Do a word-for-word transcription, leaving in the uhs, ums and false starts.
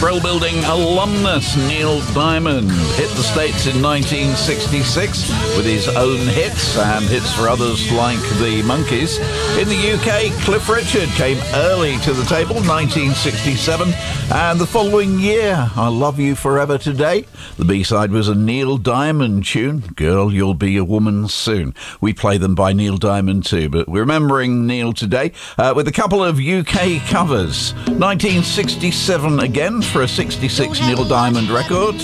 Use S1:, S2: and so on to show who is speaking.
S1: Brill Building alumnus Neil Diamond hit the States in nineteen sixty-six with his own hits and hits for others like the Monkees. In the U K, Cliff Richard came early to the table, nineteen sixty-seven, and the following year, I Love You Forever Today. The B-side was a Neil Diamond tune, Girl, You'll Be a Woman Soon. We play them by Neil Diamond too, but we're remembering Neil today uh, with a couple of U K covers. nineteen sixty-seven again for a sixty-six Neil Diamond record.